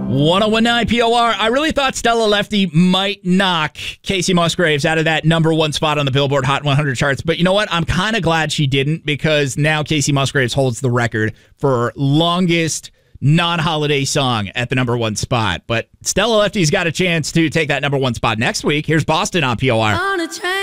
1019 POR. I really thought Stella Lefty might knock Casey Musgraves out of that number one spot on the Billboard Hot 100 charts. But you know what? I'm kind of glad she didn't, because now Casey Musgraves holds the record for longest non-holiday song at the number one spot. But Stella Lefty's got a chance to take that number one spot next week. Here's Boston on POR.